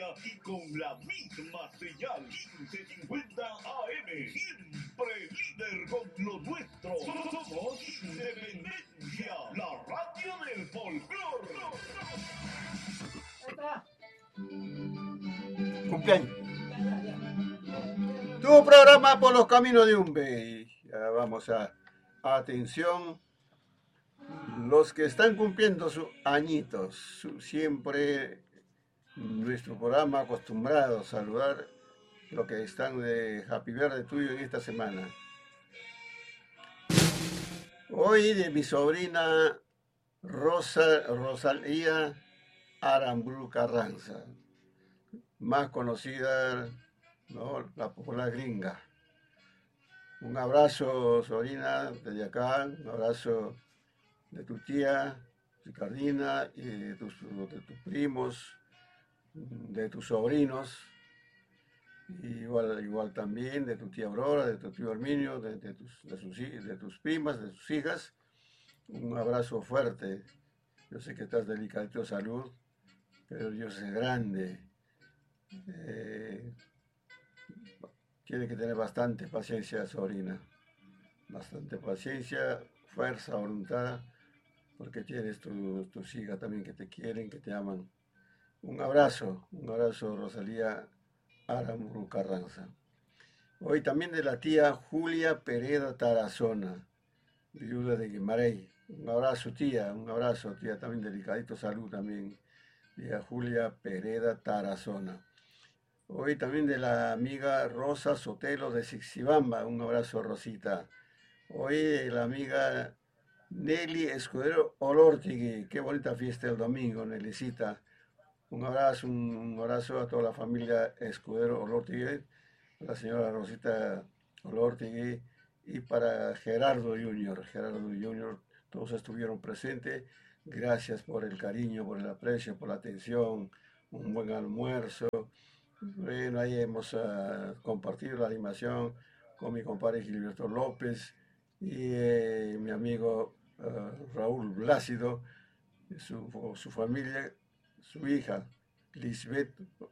y con la misma señal 1550 AM, siempre líder con lo nuestro. Somos Independencia, la radio del folclor. Cumpleaños. Tu programa por los caminos de Umbe. Ya vamos a atención. Los que están cumpliendo sus añitos, siempre nuestro programa acostumbrado a saludar los que están de Happy Birthday tuyo en esta semana. Hoy de mi sobrina Rosalía Aramburu Carranza, más conocida, ¿no?, la popular gringa. Un abrazo, sobrina, desde acá, un abrazo de tu tía Ricardina y de tus primos, de tus sobrinos, igual también de tu tía Aurora, de tu tío Herminio, de tus primas, de tus hijas. Un abrazo fuerte. Yo sé que estás delicadito de salud, pero Dios es grande. Tiene que tener bastante paciencia, sobrina. Bastante paciencia, fuerza, voluntad, porque tienes tus hijas también que te quieren, que te aman. Un abrazo, Rosalía Aramburu Carranza. Hoy también de la tía Julia Pereda Tarazona, viuda de Guimarães. Un abrazo, tía, también delicadito salud también, tía Julia Pereda Tarazona. Hoy también de la amiga Rosa Sotelo de Sixibamba, un abrazo, Rosita. Hoy de la amiga Nelly Escudero Olortigui, qué bonita fiesta el domingo, Nellycita. Un abrazo a toda la familia Escudero Olortigui, a la señora Rosita Olortigui y para Gerardo Junior, todos estuvieron presentes. Gracias por el cariño, por el aprecio, por la atención, un buen almuerzo. Bueno, ahí hemos compartido la animación con mi compadre Gilberto López y mi amigo Raúl Blácido, su familia, su hija Lisbeth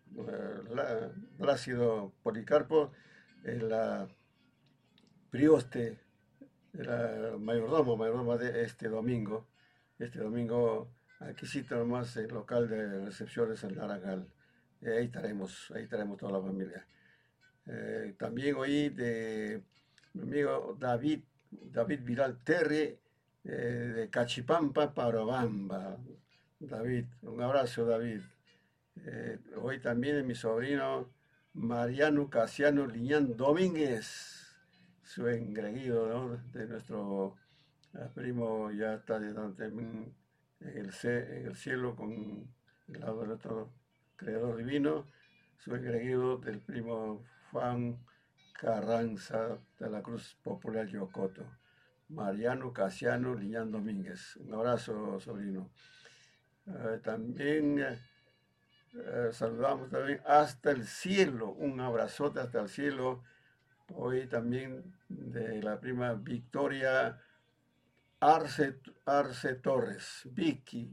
Blácido Policarpo, la prioste, la mayordoma de este domingo. Este domingo, aquí sí tenemos el local de recepciones en Naranjal. Ahí estaremos toda la familia. También hoy de mi amigo David Vidal Terry, de Cachipampa, Parobamba. David, un abrazo, David. Hoy también de mi sobrino Mariano Casiano Liñán Domínguez, su engreído, ¿no?, de nuestro primo, ya está en el cielo con el lado de nuestro Creador Divino, su engreído del primo Juan Carranza de la Cruz Popular Yocoto, Mariano Casiano Liñán Domínguez. Un abrazo, sobrino. También saludamos también hasta el cielo, un abrazote hasta el cielo. Hoy también de la prima Victoria Arce Torres, Vicky,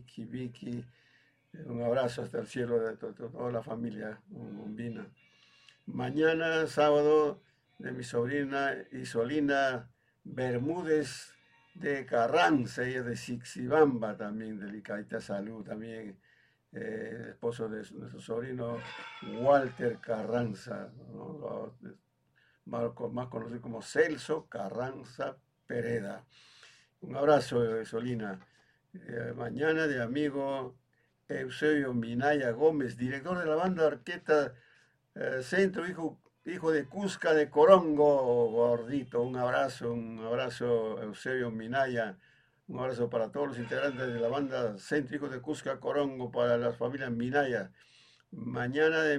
un abrazo hasta el cielo de toda la familia bombina. Mañana, sábado, de mi sobrina Isolina Bermúdez de Carranza, ella de Sixibamba también, delicadita salud también, esposo de nuestro sobrino Walter Carranza, ¿no?, más conocido como Celso Carranza Pereda. Un abrazo, Isolina. Mañana de amigo Eusebio Minaya Gómez, director de la banda orquesta Centro, hijo de Cusca de Corongo, gordito. Un abrazo, Eusebio Minaya. Un abrazo para todos los integrantes de la banda Centro, hijo de Cusca Corongo, para las familias Minaya. Mañana de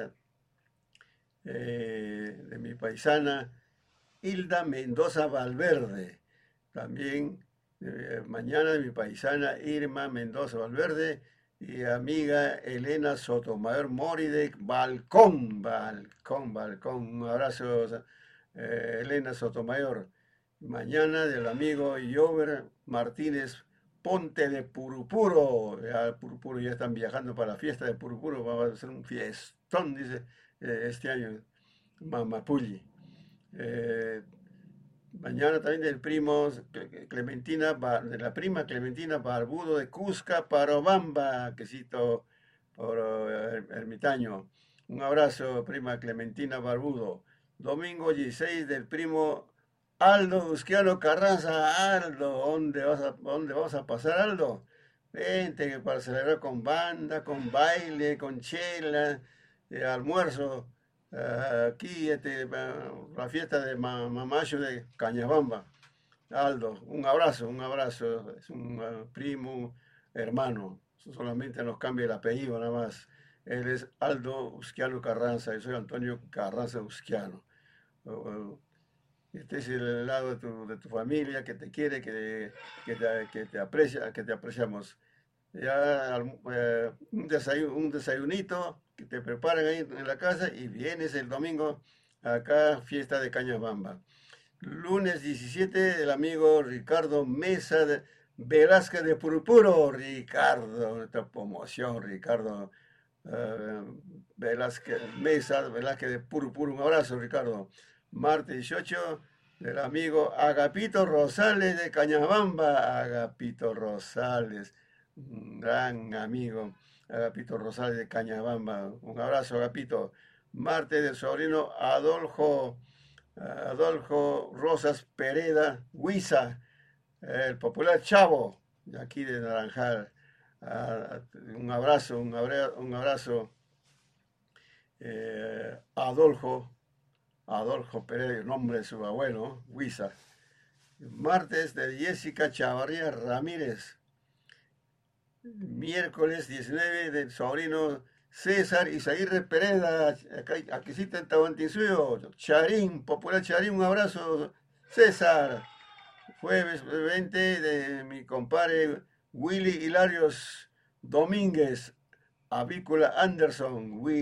mi paisana Hilda Mendoza Valverde. También mañana de mi paisana Irma Mendoza Valverde y amiga Elena Sotomayor Mori de Balcón. Un abrazo, Elena Sotomayor. Mañana del amigo Jover Martínez Ponte de Purupuro. Ya Purupuro ya están viajando para la fiesta de Purupuro. Va a ser un fiestón, dice, este año. Mamapulli. Eh, Mañana también del primo Clementina, de la prima Clementina Barbudo de Cusca, Parobamba, quesito por ermitaño. Un abrazo, prima Clementina Barbudo. Domingo 16 del primo Aldo Usquiano Carranza. Aldo, ¿dónde vas a pasar, Aldo? Vente para celebrar con banda, con baile, con chela, almuerzo. Aquí la fiesta de Mamayo de Cañabamba. Aldo, un abrazo, es un primo, hermano, solamente nos cambia el apellido nada más. Él es Aldo Usquiano Carranza, yo soy Antonio Carranza Usquiano. Este es el lado de tu familia que te quiere, que te aprecia, que te apreciamos. Ya un desayunito que te preparan ahí en la casa y vienes el domingo acá, fiesta de Cañabamba. Lunes 17, el amigo Ricardo Mesa Velázquez de Purupuro. Ricardo, esta promoción, Ricardo Velázquez, Mesa Velázquez de Purupuro. Un abrazo, Ricardo. Martes 18, el amigo Agapito Rosales de Cañabamba. Agapito Rosales, un gran amigo. Agapito Rosales de Cañabamba. Un abrazo, Agapito. Martes del sobrino Adolfo Rosas Pereda Huiza, el popular Chavo, de aquí de Naranjal. Un abrazo, un abrazo. Adolfo Pereda, el nombre de su abuelo, Huiza. Martes de Jessica Chavarría Ramírez. Miércoles 19 del sobrino César Isaguirre Pereda, aquí sí en Tahuantinsuyo. Charín, popular Charín, un abrazo, César. Jueves 20 de mi compadre Willy Hilarios Domínguez, Avícola Anderson.